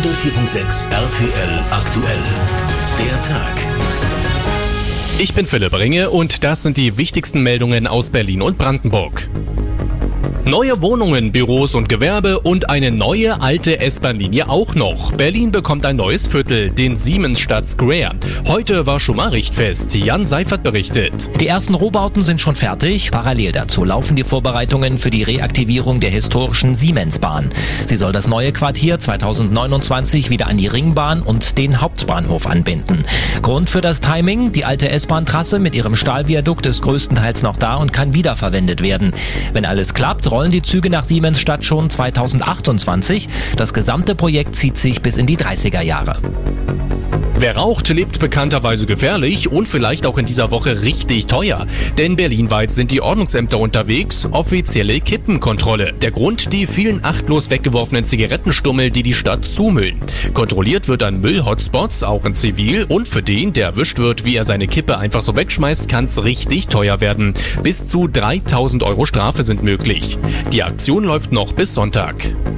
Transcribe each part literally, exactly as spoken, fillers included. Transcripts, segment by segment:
hundertvier Komma sechs R T L aktuell. Der Tag. Ich bin Philipp Ringe und das sind die wichtigsten Meldungen aus Berlin und Brandenburg. Neue Wohnungen, Büros und Gewerbe und eine neue alte S-Bahn-Linie auch noch. Berlin bekommt ein neues Viertel, den Siemensstadt Square. Heute war schon mal Richtfest. Jan Seifert berichtet. Die ersten Rohbauten sind schon fertig. Parallel dazu laufen die Vorbereitungen für die Reaktivierung der historischen Siemensbahn. Sie soll das neue Quartier zweitausendneunundzwanzig wieder an die Ringbahn und den Hauptbahnhof anbinden. Grund für das Timing: die alte S-Bahn-Trasse mit ihrem Stahlviadukt ist größtenteils noch da und kann wiederverwendet werden. Wenn alles klappt, rollen die Züge nach Siemensstadt schon zweitausendachtundzwanzig. Das gesamte Projekt zieht sich bis in die dreißiger Jahre. Wer raucht, lebt bekannterweise gefährlich und vielleicht auch in dieser Woche richtig teuer. Denn berlinweit sind die Ordnungsämter unterwegs, offizielle Kippenkontrolle. Der Grund: die vielen achtlos weggeworfenen Zigarettenstummel, die die Stadt zumüllen. Kontrolliert wird an Müll-Hotspots, auch in Zivil, und für den, der erwischt wird, wie er seine Kippe einfach so wegschmeißt, kann's richtig teuer werden. Bis zu dreitausend Euro Strafe sind möglich. Die Aktion läuft noch bis Sonntag.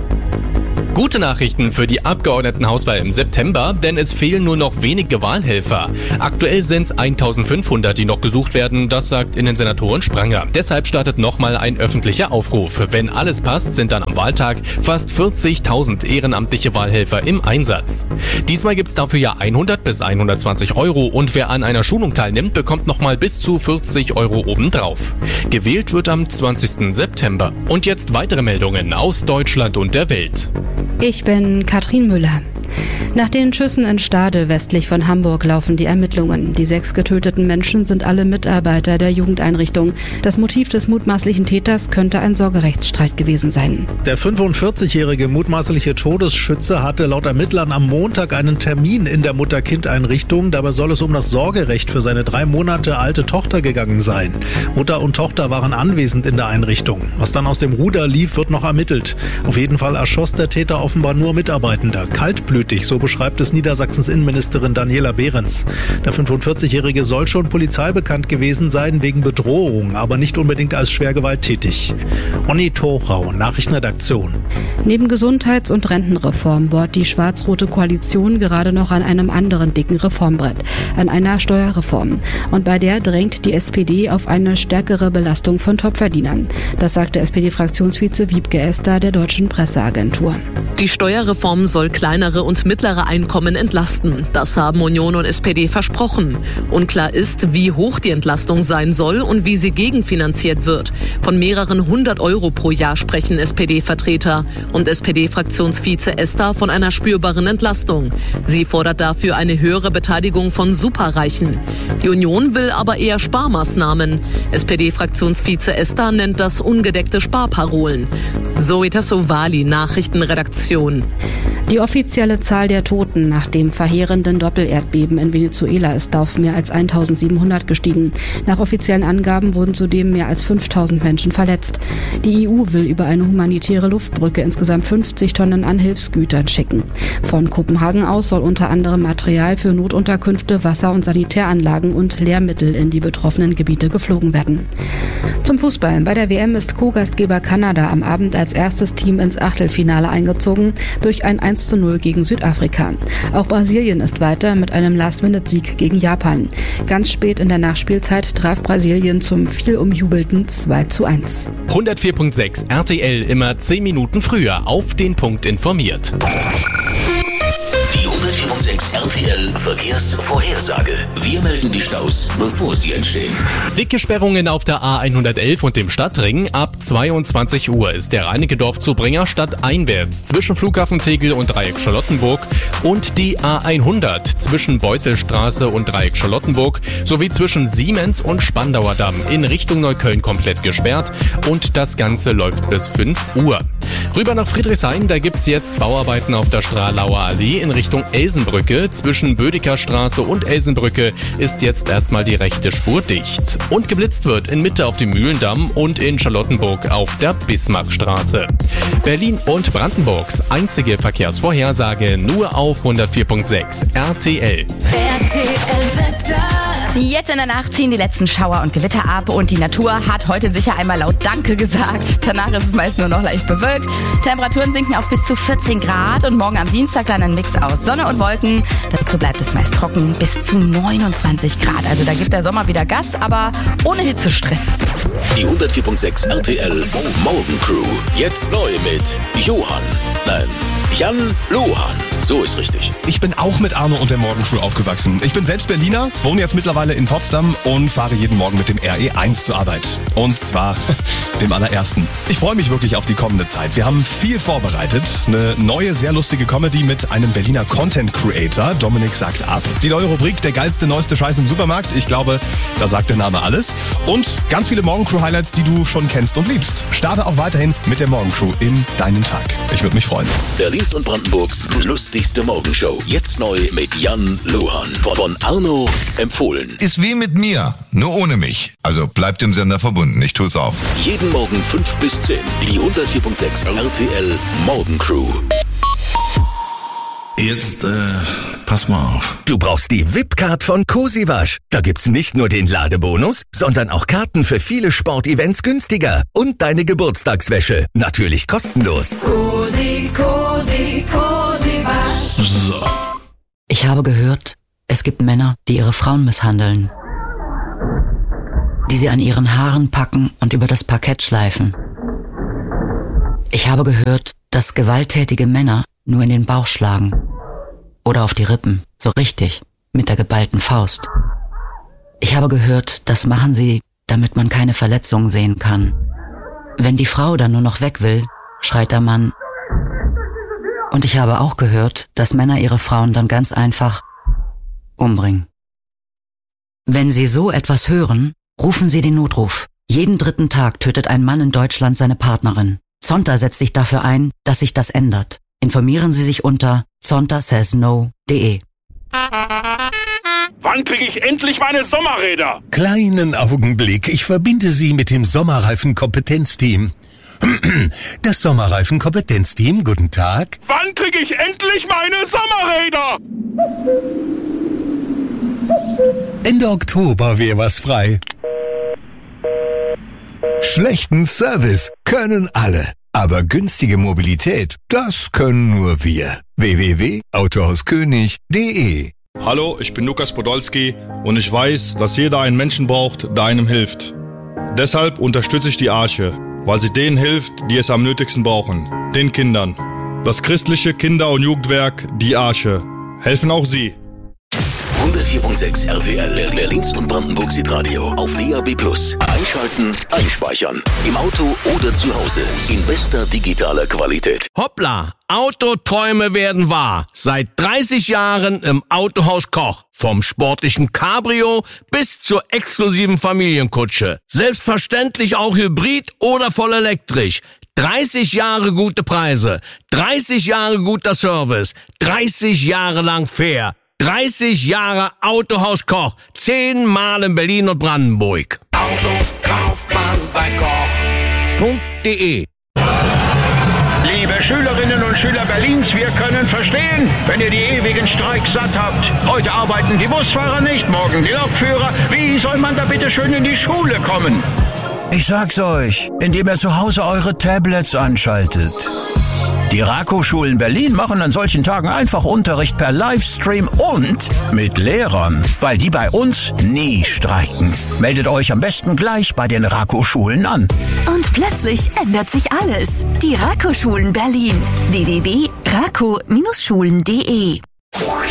Gute Nachrichten für die Abgeordnetenhauswahl im September, denn es fehlen nur noch wenige Wahlhelfer. Aktuell sind es eintausendfünfhundert, die noch gesucht werden, das sagt Innensenatorin Spranger. Deshalb startet nochmal ein öffentlicher Aufruf. Wenn alles passt, sind dann am Wahltag fast vierzigtausend ehrenamtliche Wahlhelfer im Einsatz. Diesmal gibt's dafür ja hundert bis hundertzwanzig Euro und wer an einer Schulung teilnimmt, bekommt nochmal bis zu vierzig Euro obendrauf. Gewählt wird am zwanzigsten September. Und jetzt weitere Meldungen aus Deutschland und der Welt. Ich bin Katrin Müller. Nach den Schüssen in Stade westlich von Hamburg laufen die Ermittlungen. Die sechs getöteten Menschen sind alle Mitarbeiter der Jugendeinrichtung. Das Motiv des mutmaßlichen Täters könnte ein Sorgerechtsstreit gewesen sein. Der fünfundvierzigjährige mutmaßliche Todesschütze hatte laut Ermittlern am Montag einen Termin in der Mutter-Kind-Einrichtung. Dabei soll es um das Sorgerecht für seine drei Monate alte Tochter gegangen sein. Mutter und Tochter waren anwesend in der Einrichtung. Was dann aus dem Ruder lief, wird noch ermittelt. Auf jeden Fall erschoss der Täter offenbar nur Mitarbeitende. Kaltblütig, so beschreibt es Niedersachsens Innenministerin Daniela Behrens. Der fünfundvierzigjährige soll schon polizeibekannt gewesen sein wegen Bedrohung, aber nicht unbedingt als schwer gewalttätig. Onni Thorau, Nachrichtenredaktion. Neben Gesundheits- und Rentenreform bohrt die schwarz-rote Koalition gerade noch an einem anderen dicken Reformbrett, an einer Steuerreform. Und bei der drängt die S P D auf eine stärkere Belastung von Topverdienern. Das sagte S P D-Fraktionsvize Wiebke Esther der Deutschen Presseagentur. Die Steuerreform soll kleinere und mittlere Einkommen entlasten. Das haben Union und S P D versprochen. Unklar ist, wie hoch die Entlastung sein soll und wie sie gegenfinanziert wird. Von mehreren hundert Euro pro Jahr sprechen S P D-Vertreter und S P D-Fraktionsvize Esther von einer spürbaren Entlastung. Sie fordert dafür eine höhere Beteiligung von Superreichen. Die Union will aber eher Sparmaßnahmen. S P D-Fraktionsvize Esther nennt das ungedeckte Sparparolen. Zoe Tassovali, Nachrichtenredaktion. Die offizielle Zahl der Toten nach dem verheerenden Doppelerdbeben in Venezuela ist auf mehr als eintausendsiebenhundert gestiegen. Nach offiziellen Angaben wurden zudem mehr als fünftausend Menschen verletzt. Die E U will über eine humanitäre Luftbrücke insgesamt fünfzig Tonnen an Hilfsgütern schicken. Von Kopenhagen aus soll unter anderem Material für Notunterkünfte, Wasser- und Sanitäranlagen und Lehrmittel in die betroffenen Gebiete geflogen werden. Zum Fußball. Bei der W M ist Co-Gastgeber Kanada am Abend als erstes Team ins Achtelfinale eingezogen durch ein eins zu null gegen Südafrika. Auch Brasilien ist weiter mit einem Last-Minute-Sieg gegen Japan. Ganz spät in der Nachspielzeit traf Brasilien zum viel umjubelten zwei zu eins. hundertvier Komma sechs R T L, immer zehn Minuten früher auf den Punkt informiert. Die hundertvier Komma sechs R T L Verkehrsvorhersage. Wir melden die Staus, bevor sie entstehen. Dicke Sperrungen auf der A hundertelf und dem Stadtring. Ab zweiundzwanzig Uhr ist der Reinickendorf zu Bringerstadt einwärts zwischen Flughafen Tegel und Dreieck Charlottenburg und die A hundert zwischen Beusselstraße und Dreieck Charlottenburg sowie zwischen Siemens und Spandauer Damm in Richtung Neukölln komplett gesperrt und das Ganze läuft bis fünf Uhr. Rüber nach Friedrichshain, da gibt's jetzt Bauarbeiten auf der Stralauer Allee in Richtung Elsenbrücke. Zwischen Bödecker Straße und Elsenbrücke ist jetzt erstmal die rechte Spur dicht. Und geblitzt wird in Mitte auf dem Mühlendamm und in Charlottenburg auf der Bismarckstraße. Berlin und Brandenburgs einzige Verkehrsvorhersage nur auf hundertvier Komma sechs R T L. R T L-Wetter. Jetzt in der Nacht ziehen die letzten Schauer und Gewitter ab und die Natur hat heute sicher einmal laut Danke gesagt. Danach ist es meist nur noch leicht bewölkt. bewölkt. Temperaturen sinken auf bis zu vierzehn Grad und morgen am Dienstag dann ein Mix aus Sonne und Wolken. Dazu bleibt es meist trocken bis zu neunundzwanzig Grad. Also da gibt der Sommer wieder Gas, aber ohne Hitzestress. Die hundertvier Komma sechs R T L Morgencrew. Jetzt neu mit Johann. Nein, Jan Lohan. So ist richtig. Ich bin auch mit Arno und der Morgencrew aufgewachsen. Ich bin selbst Berliner, wohne jetzt mittlerweile in Potsdam und fahre jeden Morgen mit dem R E eins zur Arbeit. Und zwar dem allerersten. Ich freue mich wirklich auf die kommende Zeit. Wir haben viel vorbereitet. Eine neue, sehr lustige Comedy mit einem Berliner Content Creator. Dominik sagt ab. Die neue Rubrik, der geilste, neueste Scheiß im Supermarkt. Ich glaube, da sagt der Name alles. Und ganz viele Morgencrew-Highlights, die du schon kennst und liebst. Starte auch weiterhin mit der Morgencrew in deinen Tag. Ich würde mich freuen. Berlins und Brandenburgs lustigste Morgenshow. Jetzt neu mit Jan Lohan. Von Arno empfohlen. Ist wie mit mir, nur ohne mich. Also bleibt dem Sender verbunden, ich tu's auch. Jeden Morgen fünf bis zehn. Die hundertvier Komma sechs R T L Morgencrew. Jetzt, äh, pass mal auf. Du brauchst die V I P-Card von Cosiwasch. Da gibt's nicht nur den Ladebonus, sondern auch Karten für viele Sportevents günstiger. Und deine Geburtstagswäsche. Natürlich kostenlos. Cosi, Cosi, Cosiwasch. So. Ich habe gehört, es gibt Männer, die ihre Frauen misshandeln. Die sie an ihren Haaren packen und über das Parkett schleifen. Ich habe gehört, dass gewalttätige Männer nur in den Bauch schlagen. Oder auf die Rippen, so richtig, mit der geballten Faust. Ich habe gehört, das machen sie, damit man keine Verletzungen sehen kann. Wenn die Frau dann nur noch weg will, schreit der Mann. Und ich habe auch gehört, dass Männer ihre Frauen dann ganz einfach umbringen. Wenn Sie so etwas hören, rufen Sie den Notruf. Jeden dritten Tag tötet ein Mann in Deutschland seine Partnerin. Zonta setzt sich dafür ein, dass sich das ändert. Informieren Sie sich unter zonta says no punkt de. Wann kriege ich endlich meine Sommerräder? Kleinen Augenblick, ich verbinde Sie mit dem Sommerreifen-Kompetenzteam. Das Sommerreifen-Kompetenzteam, guten Tag. Wann kriege ich endlich meine Sommerräder? Ende Oktober wäre was frei. Schlechten Service können alle. Aber günstige Mobilität, das können nur wir. w w w punkt autohauskönig punkt de. Hallo, ich bin Lukas Podolski und ich weiß, dass jeder einen Menschen braucht, der einem hilft. Deshalb unterstütze ich die Arche, weil sie denen hilft, die es am nötigsten brauchen, den Kindern. Das christliche Kinder- und Jugendwerk Die Arche. Helfen auch Sie. hundertvier Komma sechs R T L Berlins und Brandenburgs Hitradio auf D A B plus. Einschalten, einspeichern. Im Auto oder zu Hause. In bester digitaler Qualität. Hoppla! Autoträume werden wahr. Seit dreißig Jahren im Autohaus Koch. Vom sportlichen Cabrio bis zur exklusiven Familienkutsche. Selbstverständlich auch Hybrid oder voll elektrisch. dreißig Jahre gute Preise. dreißig Jahre guter Service. dreißig Jahre lang fair. dreißig Jahre Autohaus Koch. Zehnmal in Berlin und Brandenburg. Autos kauft man bei Koch Punkt de. Liebe Schülerinnen und Schüler Berlins, wir können verstehen, wenn ihr die ewigen Streiks satt habt. Heute arbeiten die Busfahrer nicht, morgen die Lokführer. Wie soll man da bitte schön in die Schule kommen? Ich sag's euch, indem ihr zu Hause eure Tablets anschaltet. Die Rako-Schulen Berlin machen an solchen Tagen einfach Unterricht per Livestream und mit Lehrern, weil die bei uns nie streiken. Meldet euch am besten gleich bei den Rako-Schulen an. Und plötzlich ändert sich alles. Die Rako-Schulen Berlin. w w w punkt rako Bindestrich schulen punkt de